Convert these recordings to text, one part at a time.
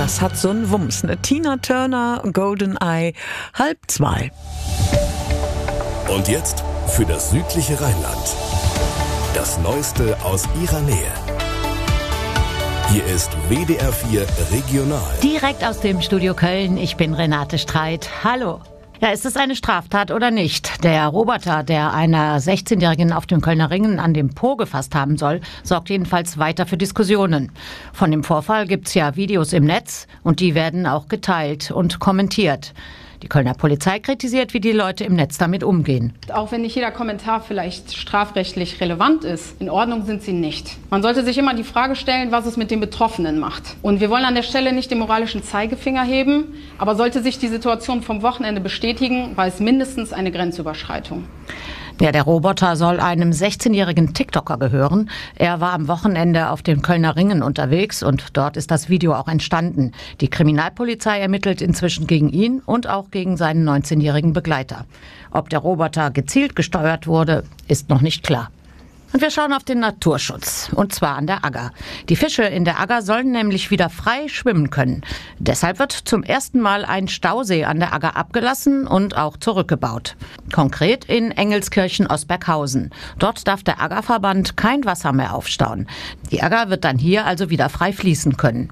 das hat so einen Wumms. Eine Tina Turner, GoldenEye, 1:30. Und jetzt für das südliche Rheinland. Das Neueste aus ihrer Nähe. Hier ist WDR 4 Regional. Direkt aus dem Studio Köln, ich bin Renate Streit. Hallo. Ja, ist es eine Straftat oder nicht? Der Roboter, der einer 16-Jährigen auf dem Kölner Ringen an dem Po gefasst haben soll, sorgt jedenfalls weiter für Diskussionen. Von dem Vorfall gibt's ja Videos im Netz und die werden auch geteilt und kommentiert. Die Kölner Polizei kritisiert, wie die Leute im Netz damit umgehen. Auch wenn nicht jeder Kommentar vielleicht strafrechtlich relevant ist, in Ordnung sind sie nicht. Man sollte sich immer die Frage stellen, was es mit den Betroffenen macht. Und wir wollen an der Stelle nicht den moralischen Zeigefinger heben, aber sollte sich die Situation vom Wochenende bestätigen, war es mindestens eine Grenzüberschreitung. Ja, der Roboter soll einem 16-jährigen TikToker gehören. Er war am Wochenende auf den Kölner Ringen unterwegs und dort ist das Video auch entstanden. Die Kriminalpolizei ermittelt inzwischen gegen ihn und auch gegen seinen 19-jährigen Begleiter. Ob der Roboter gezielt gesteuert wurde, ist noch nicht klar. Und wir schauen auf den Naturschutz, und zwar an der Agger. Die Fische in der Agger sollen nämlich wieder frei schwimmen können. Deshalb wird zum ersten Mal ein Stausee an der Agger abgelassen und auch zurückgebaut. Konkret in Engelskirchen-Osberghausen. Dort darf der Aggerverband kein Wasser mehr aufstauen. Die Agger wird dann hier also wieder frei fließen können.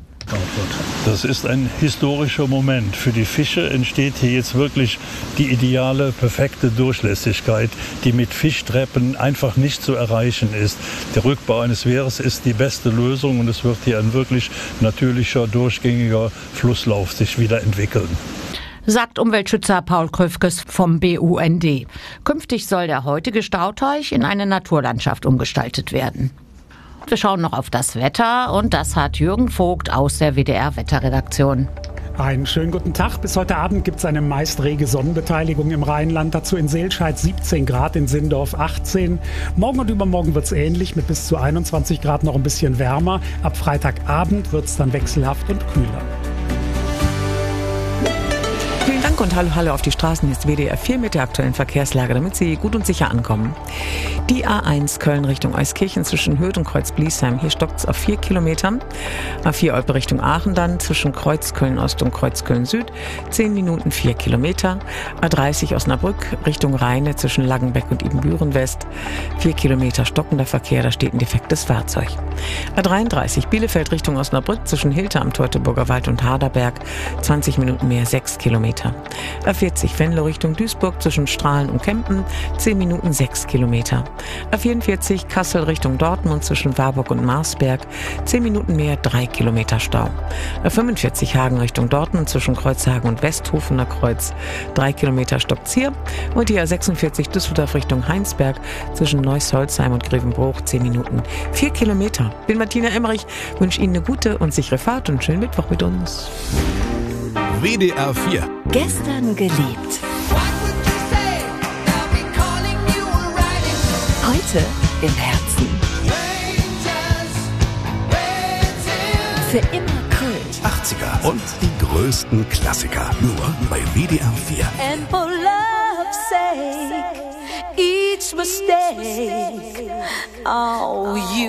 Das ist ein historischer Moment. Für die Fische entsteht hier jetzt wirklich die ideale, perfekte Durchlässigkeit, die mit Fischtreppen einfach nicht zu erreichen ist. Der Rückbau eines Wehres ist die beste Lösung und es wird hier ein wirklich natürlicher, durchgängiger Flusslauf sich wieder entwickeln. Sagt Umweltschützer Paul Kröfkes vom BUND. Künftig soll der heutige Stauteich in eine Naturlandschaft umgestaltet werden. Wir schauen noch auf das Wetter und das hat Jürgen Vogt aus der WDR-Wetterredaktion. Einen schönen guten Tag. Bis heute Abend gibt es eine meist rege Sonnenbeteiligung im Rheinland. Dazu in Selscheid 17 Grad, in Sindorf 18. Morgen und übermorgen wird es ähnlich mit bis zu 21 Grad, noch ein bisschen wärmer. Ab Freitagabend wird es dann wechselhaft und kühler. Vielen Dank und hallo auf die Straßen. Hier ist WDR 4 mit der aktuellen Verkehrslage, damit Sie gut und sicher ankommen. Die A1 Köln Richtung Euskirchen zwischen Hürth und Kreuz-Bliesheim. Hier stockt es auf 4 Kilometern. A4 Olpe Richtung Aachen dann zwischen Kreuz Köln Ost und Kreuz Köln Süd. 10 Minuten 4 Kilometer. A30 Osnabrück Richtung Rheine zwischen Langenbeck und Ibbenbüren West. 4 Kilometer stockender Verkehr, da steht ein defektes Fahrzeug. A33 Bielefeld Richtung Osnabrück zwischen Hilter am Teutoburger Wald und Harderberg. 20 Minuten mehr, 6 Kilometer. A40 Venlo Richtung Duisburg zwischen Strahlen und Kempen, 10 Minuten 6 Kilometer. A44 Kassel Richtung Dortmund zwischen Warburg und Marsberg, 10 Minuten mehr, 3 Kilometer Stau. A45 Hagen Richtung Dortmund zwischen Kreuzhagen und Westhofener Kreuz, 3 Kilometer stockt's hier. Und die A46 Düsseldorf Richtung Heinsberg zwischen Neuss-Holzheim und Grevenbruch, 10 Minuten, 4 Kilometer. Bin Martina Emmerich, wünsche Ihnen eine gute und sichere Fahrt und einen schönen Mittwoch mit uns. WDR 4. Gestern geliebt. Heute im Herzen. Für immer Kult. 80er und die größten Klassiker. Nur bei WDR 4. And for love's sake, each mistake, oh, you